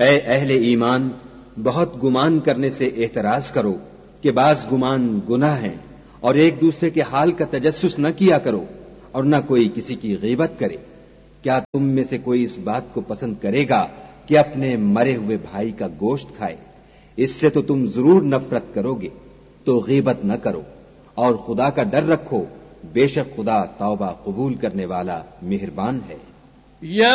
ऐ अहले ईमान, बहुत गुमान करने से एतराज करो कि बाज गुमान गुनाह है, और एक दूसरे के हाल का तजस्सुस न किया करो और न कोई किसी की गीबत करे। क्या तुम में से कोई इस बात को पसंद करेगा कि अपने मरे हुए भाई का गोश्त खाए? इससे तो तुम जरूर नफरत करोगे। तो गीबत न करो और खुदा का डर रखो, बेशक खुदा तौबा कबूल करने वाला मेहरबान है।